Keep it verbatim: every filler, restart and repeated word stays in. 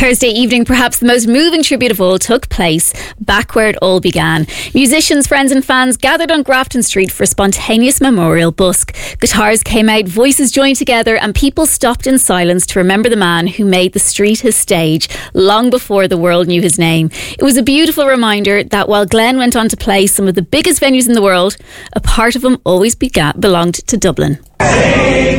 Thursday evening, perhaps the most moving tribute of all took place back where it all began. Musicians, friends and fans gathered on Grafton Street for a spontaneous memorial busk. Guitars came out, voices joined together, and people stopped in silence to remember the man who made the street his stage long before the world knew his name. It was a beautiful reminder that while Glenn went on to play some of the biggest venues in the world, a part of him always began, belonged to Dublin.